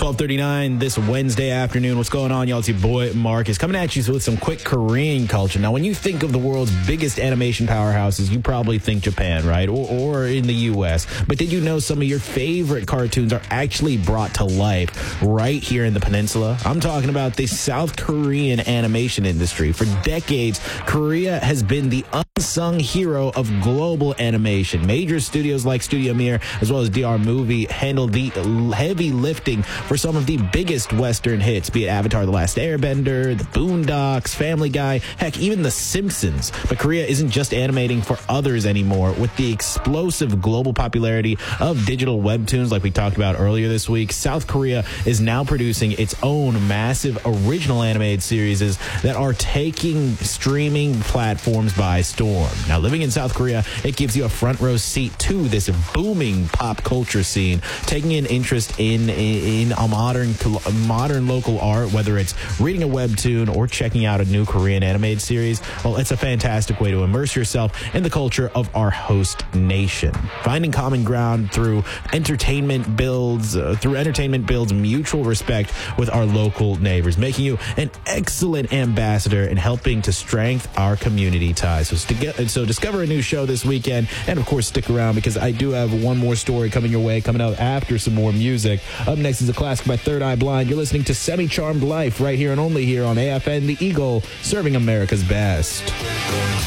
12:39 this Wednesday afternoon. What's going on, y'all? It's your boy Marcus coming at you with some quick Korean culture. Now, when you think of the world's biggest animation powerhouses, you probably think Japan, right? Or in the U.S. But did you know some of your favorite cartoons are actually brought to life right here in the peninsula? I'm talking about the South Korean animation industry. For decades, Korea has been the unsung hero of global animation. Major studios like Studio Mir as well as DR Movie handle the heavy lifting for some of the biggest Western hits, be it Avatar: The Last Airbender, The Boondocks, Family Guy, heck, even The Simpsons. But Korea isn't just animating for others anymore. With the explosive global popularity of digital webtoons like we talked about earlier this week, South Korea is now producing its own massive original animated series that are taking streaming platforms by storm. Now, living in South Korea, it gives you a front row seat to this booming pop culture scene, taking an interest in a modern local art, whether it's reading a webtoon or checking out a new Korean animated series. Well, it's a fantastic way to immerse yourself in the culture of our host nation. Finding common ground through entertainment builds mutual respect with our local neighbors, making you an excellent ambassador in helping to strengthen our community ties. So discover a new show this weekend, and of course stick around because I do have one more story coming your way, coming out after some more music. Up next is a classic by Third Eye Blind. You're listening to Semi-Charmed Life right here and only here on AFN The Eagle, serving America's best.